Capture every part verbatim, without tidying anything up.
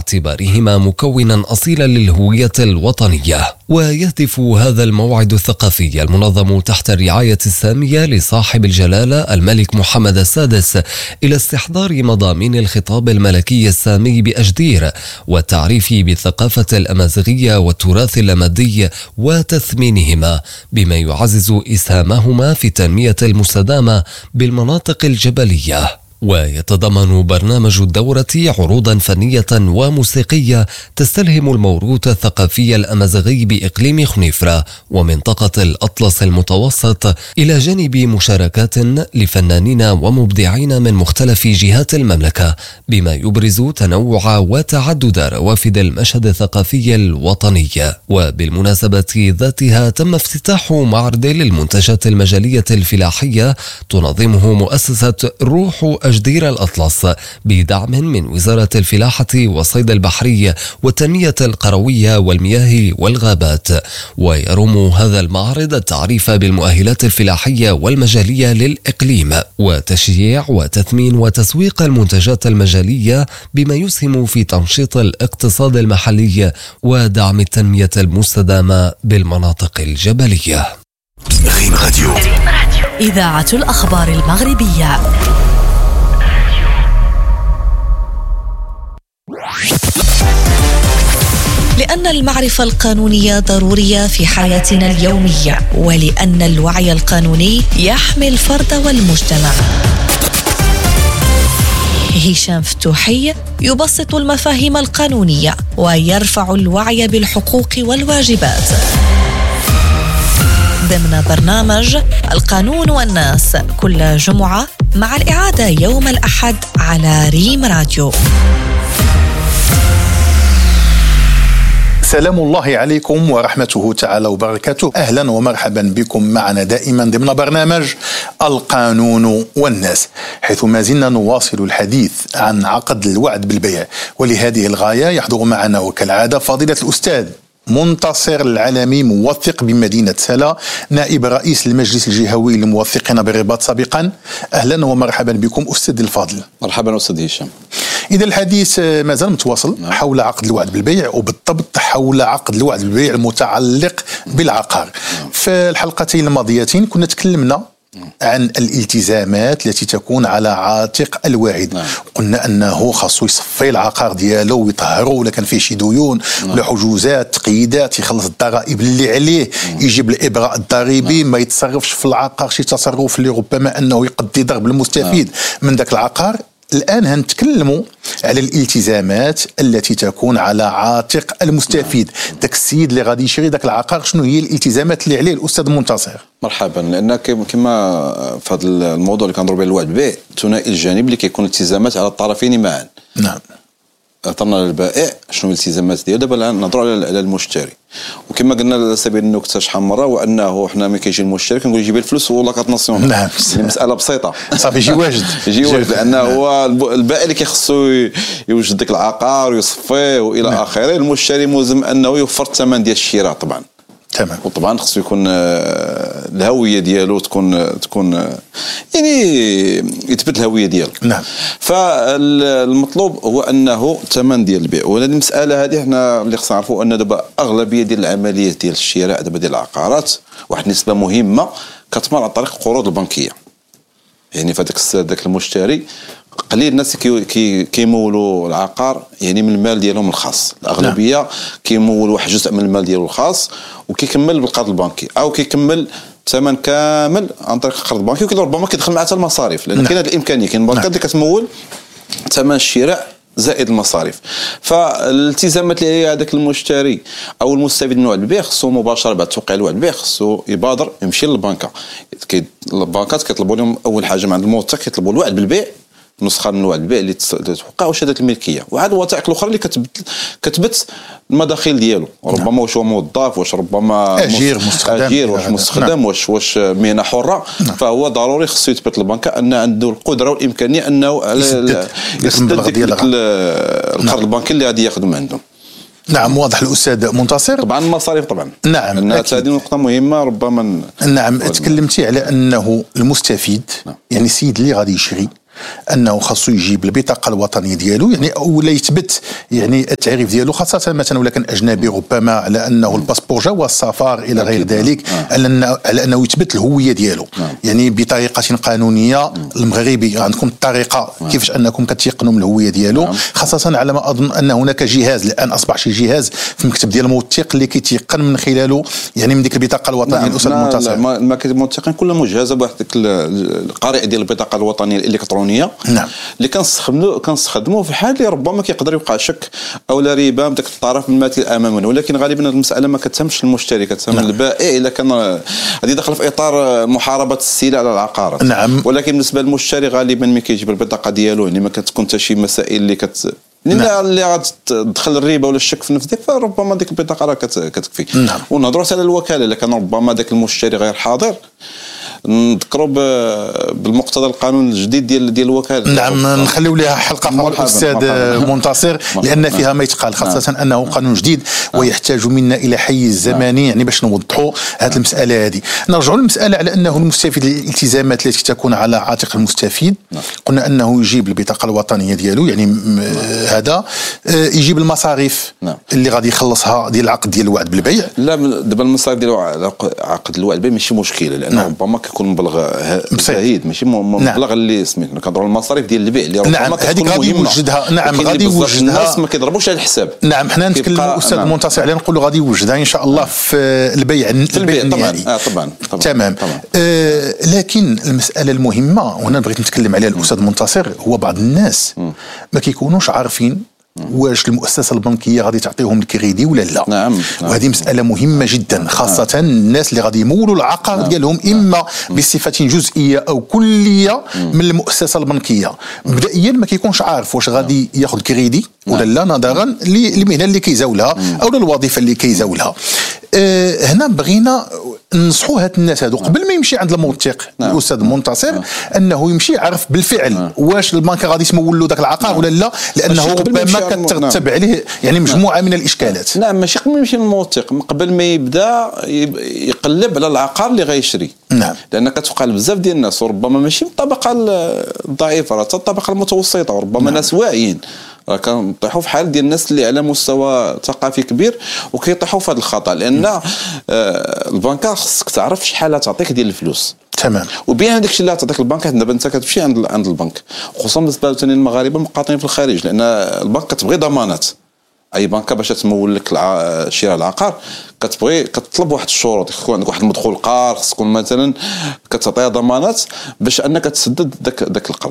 باعتبارهما مكونا أصيلا للهوية الوطنية. ويهدف هذا الموعد الثقافي المنظم تحت الرعاية السامية لصاحب الجلالة الملك محمد السادس إلى استحضار مضامين الخطاب الملكي السامي بأجدير والتعريف بالثقافة الأمازيغية والتراث اللامادي وتثمينهما، بما يعزز إسهامهما في التنمية المستدامة بالمناطق الجبلية. ويتضمن برنامج الدورة عروضا فنية وموسيقية تستلهم الموروث الثقافي الأمازيغي بإقليم خنيفرة ومنطقة الأطلس المتوسط، إلى جانب مشاركات لفنانين ومبدعين من مختلف جهات المملكة، بما يبرز تنوع وتعدد روافد المشهد الثقافي الوطني. وبالمناسبة ذاتها تم افتتاح معرض للمنتجات المجالية الفلاحية تنظمه مؤسسة روح أجدير الأطلس بدعم من وزارة الفلاحة والصيد البحري والتنمية القروية والمياه والغابات. ويروم هذا المعرض التعريف بالمؤهلات الفلاحية والمجالية للإقليم وتشجيع وتثمين وتسويق المنتجات المجالية، بما يسهم في تنشيط الاقتصاد المحلي ودعم التنمية المستدامة بالمناطق الجبلية. ريم راديو، إذاعة الأخبار المغربية. لأن المعرفة القانونية ضرورية في حياتنا اليومية، ولأن الوعي القانوني يحمي الفرد والمجتمع. هشام فتوحي يبسط المفاهيم القانونية ويرفع الوعي بالحقوق والواجبات ضمن برنامج القانون والناس، كل جمعة مع الإعادة يوم الأحد على ريم راديو. سلام الله عليكم ورحمته تعالى وبركاته. أهلا ومرحبا بكم معنا دائما ضمن برنامج القانون والناس، حيث ما زلنا نواصل الحديث عن عقد الوعد بالبيع. ولهذه الغاية يحضر معنا وكالعادة فضيلة الأستاذ منتصر العلمي، موثق بمدينة سلا، نائب رئيس المجلس الجهوي للموثقين بالرباط سابقا. أهلا ومرحبا بكم أستاذ الفاضل. مرحبا أستاذ هشام. إذا الحديث ما زال متواصل حول عقد الوعد بالبيع، وبالضبط حول عقد الوعد بالبيع المتعلق بالعقار. في الحلقتين الماضيتين كنا تكلمنا عن الالتزامات التي تكون على عاتق الواعد. نعم. قلنا أنه خاصو يصفي العقار ديالو ويطهره، ولا كان فيه شي ديون ولا حجوزات تقييدات، يخلص الضرائب اللي عليه، نعم. يجيب الإبراء الضريبي، نعم. ما يتصرفش في العقار شي تصرف اللي ربما أنه يقضي ضرب المستفيد، نعم. من ذاك العقار. الآن هنتكلموا على الالتزامات التي تكون على عاتق المستفيد، داك السيد اللي غادي يشري داك العقار. شنو هي الالتزامات اللي عليه الأستاذ منتصر؟ مرحبا. لأن كما في هذا الموضوع اللي كنضرب على الوعد بالبيع، ثنائي الجانب اللي كيكون التزامات على الطرفين معا. نعم. هضرنا على البائع شنو الالتزامات ديالو، دابا نهضروا على المشتري. وكما قلنا على سبيل النكته شحال مره، وانه حنا ملي كيجي المشتري كنقول يجيب الفلوس ولا كتناسيونال. نعم. المساله بسيطه صافي، يجي واجد يجي واجد، لانه هو البائع اللي كيخصو يوجد داك العقار ويصفيه والى نعم. اخره. المشتري ملزم انه يوفر الثمن ديال الشراء طبعا. تمام. وطبعا خصو يكون الهويه ديالو تكون تكون يعني يثبت الهويه ديالو. نعم. فالمطلوب هو انه الثمن ديال البيع. وهذه المساله هذه حنا اللي خصنا نعرفوا ان دابا اغلبيه ديال العمليات ديال الشراء دابا ديال العقارات، واحد النسبه مهمه كتمر عن طريق القروض البنكيه. يعني فداك ذاك المشتري قليل الناس كي كي كيمولوا العقار يعني من المال ديالهم الخاص. الاغلبيه نعم. كيمول واحد جزء من المال ديالو الخاص وكيكمل بالقرض البنكي، او كيكمل ثمن كامل عن طريق القرض البنكي، وربما كيدخل معها حتى المصاريف، لان نعم. كاين هذه الامكانيه. كاين البنكات اللي كتمول ثمن الشراء زائد المصاريف. فالالتزامات اللي هي هذاك المشتري او المستفيد من وعد البيع خصو مباشره بعد توقيع الوعد البيع خصو يبادر يمشي للبنكه. البنكات كيطلبوا لهم اول حاجه من عند الموثق، كيطلبوا الوعد بالبيع، نسخه من الوعد البيع اللي توقع، وشهاده الملكيه، وعاد الوثائق الاخرى اللي كتبت كتبت المداخيل ديالو. ربما واش هو موظف، واش ربما اجير مستخدم، اجير واش مستخدم، نعم. واش واش مهنه حره. نعم. فهو ضروري خصو يثبت للبنكه ان عنده القدره والامكانيه انه يسدد القرض البنكي اللي غادي ياخذ من عندهم. نعم، واضح الأستاذ منتصر. طبعا المصاريف طبعا. نعم. هذه نقطة مهمة ربما. نعم، تكلمتي على أنه المستفيد، نعم. يعني السيد اللي غادي يشري انه خاصو يجيب البطاقه الوطنيه ديالو، يعني ولا يثبت يعني التعريف ديالو، خاصه مثلا ولا كان اجنبي ربما على انه الباسبور جواز السفر الى غير ذلك، آه. على انه على انه يثبت الهويه ديالو، آه. يعني بطريقه قانونيه. آه. المغربي عندكم الطريقه آه. كيفاش انكم كتيقنوا من الهويه ديالو، آه. خاصه على ما اظن ان هناك جهاز الان اصبح شي جهاز في المكتب ديال الموثق اللي كيتيقن من خلاله يعني من ديك البطاقه الوطنيه. نعم. الاستاذ المنتصر، ما ما الموثقين كلهم مجهزه بواحد القارئ ديال البطاقه الوطنيه الالكترونيه. نعم. اللي كنستخدموا كنستخدموه في حال اللي ربما كيقدر يوقع شك او لا ريبه من ذاك الطرف الماثل امامنا، ولكن غالبا المساله ما كتهمش المشتري، كتهم نعم. البائع الا كان هذه داخل في اطار محاربه السلع على العقارات. نعم. ولكن بالنسبه للمشتري غالبا ملي كيجيب البطاقه ديالو يعني ما كتكون حتى شي مسائل اللي كت نعم. اللي غتدخل الريبه ولا الشك في النفس ديك، فربما ديك البطاقه راه كتكفي. نعم. ونهضروا على الوكاله، الا كان ربما داك المشتري غير حاضر نذكروا بالمقتضى القانون الجديد ديال ديال الوكاله. نعم، نخليو لها حلقه مع الاستاذ منتصر لان فيها ما يتقال، خاصه نعم. انه قانون جديد نعم. ويحتاج منا الى حيز زمني نعم. يعني باش نوضحوا هذه المساله هذه. نرجعوا للمساله على انه المستفيد الالتزامات التي تكون على عاتق المستفيد. نعم. قلنا انه يجيب البطاقه الوطنيه ديالو، يعني نعم. هذا يجيب المصاريف نعم. اللي غادي يخلصها ديال العقد ديال الوعد بالبيع. لا دابا المصاريف ديال عقد الوعد بالبيع ماشي مشكله، لانه نعم. ربما كيكون مبلغ زهيد ماشي مبلغ نعم. اللي سميتنا كنهضروا المصاريف ديال البيع اللي ربما نعم. كتكون غادي يوجدها. نعم غادي يوجدها. الناس ما كيضربوش على الحساب. نعم حنا نتكلموا استاذ نعم. منتصر عليه نقولوا غادي يوجدها ان شاء الله في البيع في البيع النهائي. طبعا. آه طبعا طبعا تمام طبعا. آه لكن المساله المهمه وهنا بغيت نتكلم عليها الاستاذ منتصر، هو بعض الناس م. ما كيكونوش عارفين واش المؤسسه البنكيه غادي تعطيهم الكريدي ولا لا. نعم. وهذه مساله مهمه جدا، خاصه نعم. الناس اللي غادي يمولوا العقار نعم. ديالهم اما بصفه جزئيه او كليه من المؤسسه البنكيه. مبدئيا ما كيكونش عارف واش غادي ياخذ كريدي ولا لا، نظرا للمهنه اللي كيزاولها او للوظيفه اللي كيزاولها. أه هنا بغينا ننصحوا هاد الناس هادو قبل ما يمشي عند الموثق نعم. الاستاذ منتصر نعم. انه يمشي يعرف بالفعل نعم. واش البنك غادي تمول له داك العقار نعم. ولا لا، لانه ربما كترتب عليه يعني مجموعه نعم. من الاشكالات. نعم ماشي قبل ما يمشي للموثق، قبل ما يبدا يقلب على العقار اللي غيشري. نعم. لان كتوقع بزاف ديال الناس وربما ماشي من الطبقه الضعيفه، راه حتى الطبقه المتوسطه وربما نعم. ناس واعيين راه كنطيحوا في حال ديال الناس اللي على مستوى ثقافي كبير وكيطيحوا في هذا الخطا، لان آه البنكه خصك تعرف شحال تعطيك ديال الفلوس. تمام. وبين هذاك الشيء اللي تعطيك البنك، دابا انت كتمشي عند عند البنك، خصوصا بالنسبه للثاني المغاربه المقاطعين في الخارج، لان البنك كتبغي ضمانات. اي بنكه باش تمول لك شراء العقار كتبغي كتطلب واحد الشروط، يكون عندك واحد المدخول قار، خص تكون مثلا كتعطيها ضمانات باش انك تسدد داك داك القرض.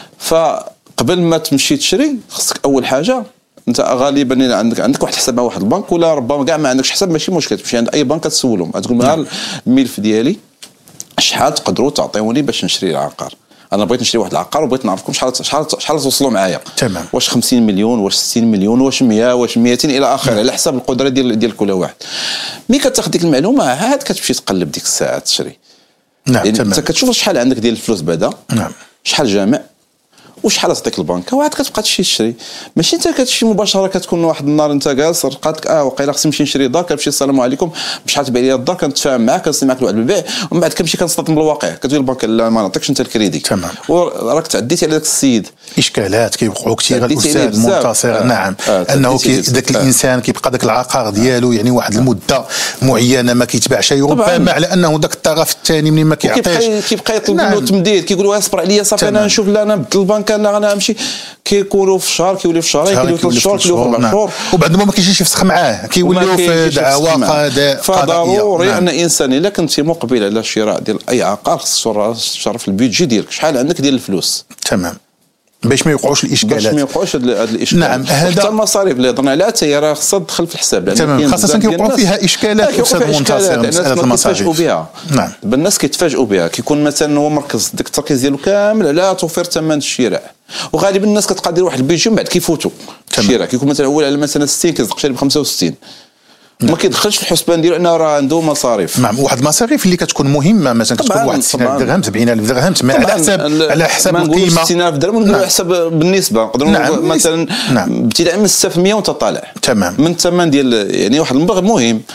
فقبل ما تمشي تشري خصك اول حاجه انت غالبا عندك عندك واحد الحساب مع واحد البنك، ولا ربما كاع ما عندكش حساب ماشي مشكل، تمشي عند اي بنك تسولهم تقول لهم الملف ديالي شحال تقدروا تعطيوني باش نشري العقار، انا بغيت نشري واحد العقار وبغيت نعرفكم شحال شحال شحال توصلوا معايا. تمام. واش خمسين مليون، واش ستين مليون، واش مية، واش مئتين الى اخره، على حسب القدره ديال ديال كل واحد. ملي كتاخذ ديك المعلومه عاد كتمشي تقلب ديك الساعه تشري. نعم يعني تمام. انت كتشوف شحال عندك ديال الفلوس بعدا. نعم. شحال جامع وشحال تعطيك البنكه، وعاد كتبقى تمشي تشري. ماشي انت كتمشي مباشره، كتكون واحد النهار انت جالس رقات لك اه وقيله خصني نمشي نشري دار، كتمشي السلام عليكم بشحال تبيع لي الدار، كنتفاهم معاك كنصني معاك الوعد بالبيع، ومن بعد كنمشي كنصطدم بالواقع كتقول البنك لا ما نعطيكش انت الكريدي. تمام. وراك تعديتي على داك السيد. اشكالات كيوقعوا كثير الاستاذ منتصر. آه. نعم آه. انه كي داك آه. الانسان كيبقى داك العقار ديالو يعني واحد المده معينه ما كيتباع شيء، ربما على انه داك الطرف الثاني منين ما كيعطيش كيبقى يطلب منه نعم. تمديد، كيقولوا اصبر عليا صافي انا نشوف لا انا بدل البنك انا غنمشي، كيكونوا في شهر كيوليو في شهرين كيوليو في ثلاث شهور كيوليو في اربع شهور، وبعد ما كيجيش يفسخ معاه كيوليو في دعوى قضائيه. فضروري نعم. ان الانسان الا كنتي مقبل على شراء ديال اي عقار خصك تعرف البيدجي ديالك شحال عندك ديال الفلوس. تمام. باش ما يوقعوش الاشكالات، باش ما يوقعوش هاد الاشكالات. نعم هذا المصاريف اللي هضرنا عليها حتى هي راه خصها تدخل في الحساب، تمام. خاصه كيوقعوا فيها اشكالات استاذ منتصر، مساله المصاريف بها. نعم الناس كيتفاجئوا بها، كيكون مثلا هو مركز ديك التركيز ديالو كامل على توفير ثمن الشراء، وغالبا الناس كتبقى دير واحد البيجي من بعد كيفوتوا الشراء، كيكون مثلا اول على مثلا ستين كيصدق شاري ب خمسة وستين، ما كيدخلش في الحسبان ديالو انه راه عنده مصاريف. نعم واحد المصاريف اللي كتكون مهمه، مثلا كتكون واحد ستين ألف درهم سبعين ألف درهم على حساب على حساب القيمه. ستين ألف درهم نقولوا على حسب بالنسبه، نقدروا نعم. مثلا نعم. ابتداء من ستة في المية وانت طالع. تمام. من الثمن ديال يعني واحد المبلغ مهم.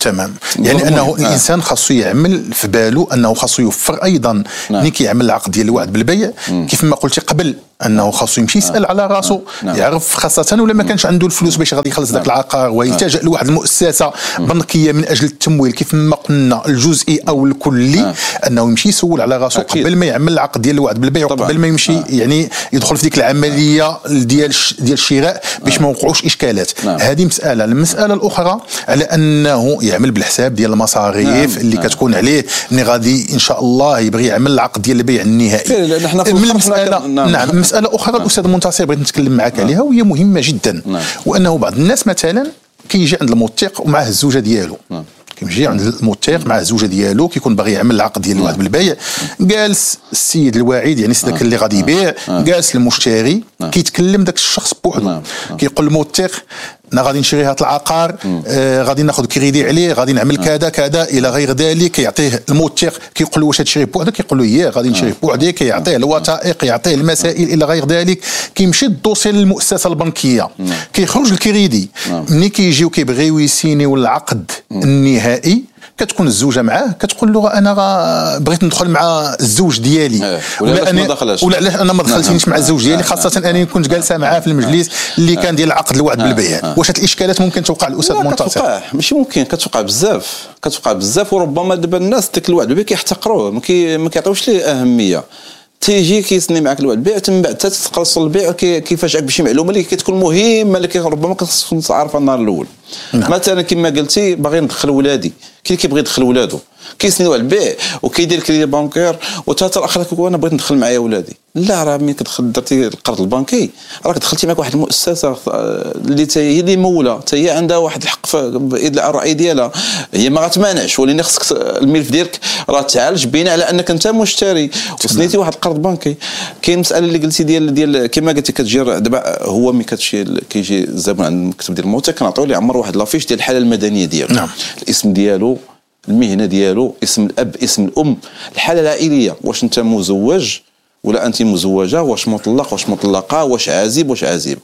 تمام. يعني انه آه. الانسان خاصو يعمل في باله انه خاصو يوفر ايضا ملي كيعمل العقد ديال الوعد بالبيع كيف ما قلتي قبل انه خاصو يمشي يسال على راسو نعم. يعرف خاصه ولا ما كانش عنده الفلوس باش غادي يخلص ذاك العقار ويلتجئ لواحد المؤسسه بنكيه من اجل التمويل كيف ما قلنا الجزئي او الكلي انه يمشي يسول على راسو قبل ما يعمل العقد ديال الوعد بالبيع وقبل ما يمشي آه. يعني يدخل في ديك العمليه ديال ديال الشراء باش ما وقعوش اشكالات. نعم. هذه مساله. المساله الاخرى على انه يعمل بالحساب ديال المصاريف نعم. اللي نعم. كتكون عليه ملي غادي ان شاء الله يبغي يعمل العقد ديال البيع النهائي. من المساله نعم. نعم مساله اخرى الاستاذ منتصر بغيت نتكلم معك عليها وهي مهمه جدا نعم. وانه بعض الناس مثلا كيجي عند الموثق ومعه الزوجه ديالو نعم. كيجي عند الموثق مع الزوجه ديالو كيكون باغي يعمل العقد ديال الوعد بالبيع جالس السيد الواعد يعني ذاك اللي غادي يبيع جالس المشتري كيتكلم داك الشخص بوحده كيقول الموثق انا غادي نشري هذا العقار آه غادي ناخذ كريدي عليه غادي نعمل كذا كذا الى غير ذلك. كيعطيه الموثق كيقول له واش تشري بوحدك كيقول له ياه غادي نشري بوحدي كيعطيه الوثائق يعطيه المسائل الى غير ذلك. كيمشي الدوسي للمؤسسه البنكيه كيخرج الكريدي ملي كيجيو كيبغيو يسينيو العقد النهائي كتكون الزوجه معاه كتقول له انا بغيت ندخل مع الزوج ديالي ولا انا ولا علاش انا ما دخلتينيش مع الزوج ديالي خاصه انا كنت جالسه معاه في المجلس اللي كان ديال العقد الوعد بالبيع. واش هاد الاشكالات ممكن توقع الاستاذ منتصر؟ كتوقع ماشي ممكن كتوقع بزاف كتوقع بزاف وربما دابا الناس داك الوعد بالبيع كيحتقروه ما كيعطيوش ليه اهميه. تيجي كيسني معك الوعد البيع من بعد حتى تخلص البيع كيفاجئك بشي معلومه اللي كتكون مهمه اللي ربما كتكون عارفها النهار الاول. نعم. مثلا كما قلتي باغي ندخل ولادي كي كيبغي يدخل ولادو كيسني الوعد البيع وكيدير كريدي بانكير وتا الاخر كيقول انا بغيت ندخل معايا ولادي. لا راه ملي كتدخل درتي القرض البنكي راك دخلتي معك واحد المؤسسه اللي هي اللي موله حتى هي عندها واحد الحق في ادلاء الراي ديالها هي ما غتمانعش ولكن خصك الملف ديالك راه تعالج بناء على انك انت مشتري وسنيتي واحد القرض بنكي. كاين مساله اللي قلتي ديال ديال كما قلتي كتجي دابا هو ملي كتمشي كيجي الزبون عند المكتب ديال الموثق كنعطيو ليه عمر واحد لافيش ديال الحاله المدنيه ديالو نعم. الاسم ديالو المهنه ديالو اسم الاب اسم الام الحاله العائليه واش انت مزوج ولا انت مزوجه واش مطلق واش مطلقه واش عازب واش عازبه.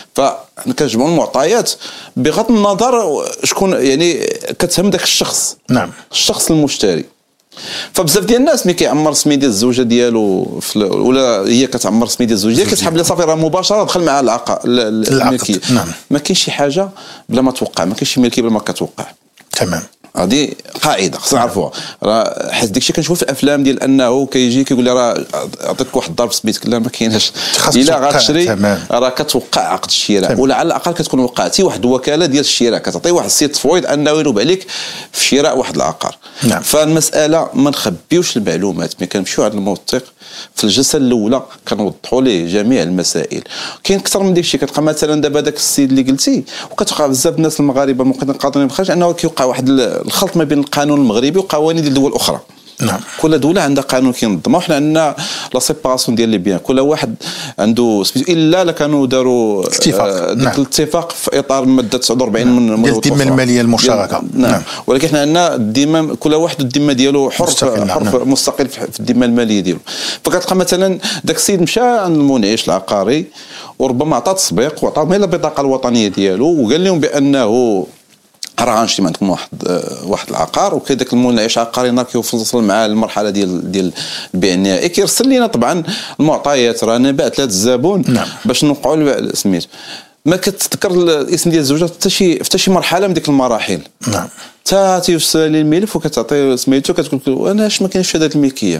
فكنجمعوا المعطيات بغض النظر شكون يعني كتهم داك الشخص نعم الشخص المشتري. فبزاف ديال الناس ملي كيعمر سمي ديال الزوجه ديالو ولا هي كتعمر سمي ديال الزوجه ديالها كتسحب لها صافي راه مباشره دخل مع العقد الملكيه نعم. ما كاينش شي حاجه بلا ما توقع ما كاينش شي ملكيه بلا ما كتوقع تمام. هذه قاعده خصنا نعرفوها راه حيت داكشي كنشوف في الافلام ديال انه كيجي كيقول لي راه عطيتك واحد الضرب سميتك لا ما كايناش الا غتشري راه كتوقع عقد الشراء ولا على الاقل كتكون وقعتي واحد الوكاله ديال الشراء كتعطي واحد السيت تفويض انه ينوب عليك في شراء واحد العقار نعم. فالمساله ما نخبيوش المعلومات ملي كنمشيو عند الموثق في الجلسه الاولى كنوضحوا ليه جميع المسائل. كاين اكثر من داكشي كتلقى مثلا دابا داك السيد اللي قلتي وكتوقع بزاف الناس المغاربه ممكن قاطعين بخارج انه كيوقع واحد الخلط ما بين القانون المغربي وقوانين ديال دول اخرى نعم. كل دوله عندها قانون كينظمها وحنا عندنا لا سيباراسيون ديال لي بيان كل واحد عنده الا لا كانوا داروا اتفاق آه نعم. الاتفاق في اطار ماده تسعة وأربعين نعم. من الذمه الماليه المشتركه نعم. نعم. ولكن حنا عندنا الذمه كل واحد الذمه ديالو حر مستقل, حر نعم. مستقل في الذمه الماليه ديالو. فكتلقى مثلا داك السيد مشى عند المنعش العقاري وربما عطى تسبيق وعطاو غير البطاقه الوطنيه ديالو وقال لهم بانه راه غنشري عندكم واحد واحد العقار وكذاك المنعش عقاري نهار كيوصل مع المرحله ديال ديال البيع النهائي كيرسل لنا طبعا المعطيات راه انا بعت لهذا الزبون نعم. باش نوقعوا سميت ما كتذكر الاسم ديال الزوجه حتى شي حتى شي مرحله من ديك المراحل نعم حتى تيوصل لي الملف وكتعطي سميتو كتقول انا اش ما كاينش شهاده الملكيه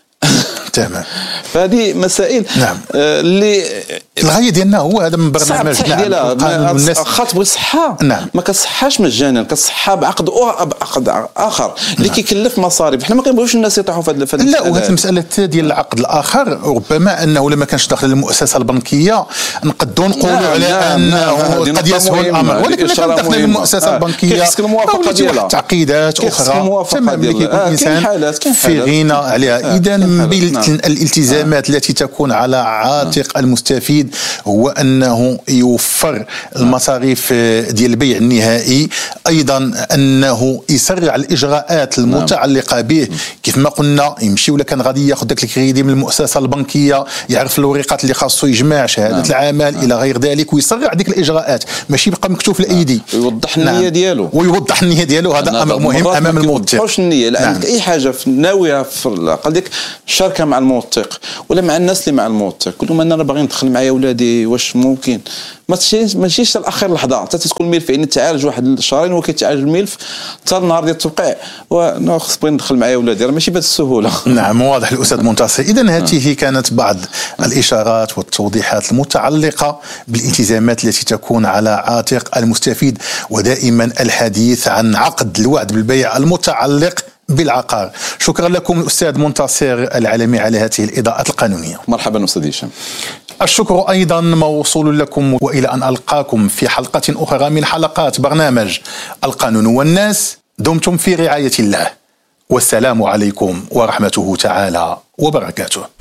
تمام. فهذه مسائل نعم. آه اللي الغايه ديالنا هو هذا من برنامج ديالها الناس خاطر بغي صحه نعم. ما كتصحاش مجانا كتصحى بعقد بعقد اخر اللي نعم. كيكلف مصاريف. حنا ما كنبغيوش الناس يطيحوا في هذا لا وهذه المساله ديال العقد الاخر ربما انه لما كانش داخل المؤسسه البنكيه نقدروا نقولوا نعم. على نعم. انه قد يسهل الامر ولكن داخل المؤسسه البنكيه كيخصك الموافقه ديالها تعقيدات اخرى تمام اللي كيكون الانسان في غنى عليها اذا الالتزامات التي تكون على عاتق المستفيد المستفيد هو أنه يوفر المصاريف ديال البيع النهائي، أيضا أنه يسرع الإجراءات المتعلقة به. كيف ما قلنا يمشي ولا كان غادي ياخذ داك الكريدي من المؤسسة البنكية، يعرف الورقات اللي خاصو يجمع، شهادة نعم. العمل نعم. إلى غير ذلك، ويسرع ديك الإجراءات، ماشي يبقى مكتوب في الأيدي. يوضح النية نعم. ديالو ويوضح النية ديالو، هذا أمر مهم أمام الموثق. واش النية لا نعم. عندك أي حاجة ناوية في الأقل ديك الشركة مع الموثق ولا مع الناس اللي مع الموثق، قول لهم أنا باغي ندخل معايا ولادي، واش ممكن ما تمشيش ما تمشيش لاخر لحظه حتى تكون الملف، يعني تعالج واحد الشهرين وكيتعالج الملف حتى النهار ديال التوقيع وناخذ بغي ندخل معايا ولادي، راه ماشي بهذه السهوله. نعم واضح الاستاذ منتصر. اذا هذه كانت بعض الاشارات والتوضيحات المتعلقه بالالتزامات التي تكون على عاتق المستفيد، ودائما الحديث عن عقد الوعد بالبيع المتعلق بالعقار. شكرا لكم الأستاذ منتصر العلمي على هذه الإضاءات القانونية. مرحبا أستاذ هشام. الشكر أيضا موصول لكم، وإلى أن ألقاكم في حلقة أخرى من حلقات برنامج القانون والناس. دمتم في رعاية الله، والسلام عليكم ورحمته تعالى وبركاته.